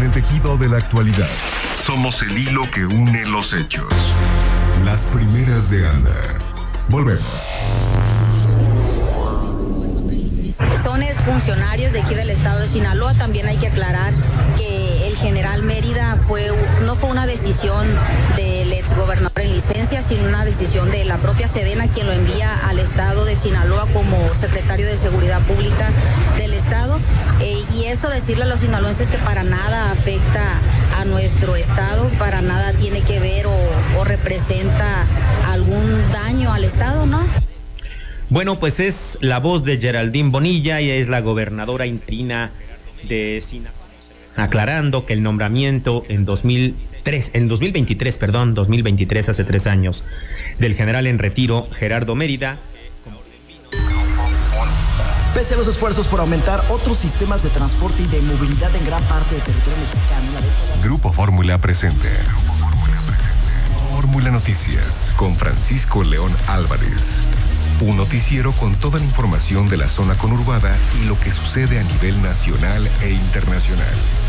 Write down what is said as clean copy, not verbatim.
el tejido de la actualidad. Somos el hilo que une los hechos. Las primeras de Anda. Volvemos. Son exfuncionarios de aquí del estado de Sinaloa. También hay que aclarar que el general Mérida no fue una decisión del exgobernador en licencia, sino una decisión de la propia Sedena, quien lo envía al estado de Sinaloa como secretario de Seguridad Pública del estado. Y eso, decirle a los sinaloenses que para nada afecta a nuestro estado, para nada tiene que ver o representa algún daño al estado, ¿no? Bueno, pues es la voz de Geraldine Bonilla, ella es la gobernadora interina de Sinaloa, aclarando que el nombramiento en 2023, hace 3 años, del general en retiro Gerardo Mérida. Pese a los esfuerzos por aumentar otros sistemas de transporte y de movilidad en gran parte del territorio mexicano, Grupo Fórmula presente. Fórmula Noticias con Francisco León Álvarez. Un noticiero con toda la información de la zona conurbada y lo que sucede a nivel nacional e internacional.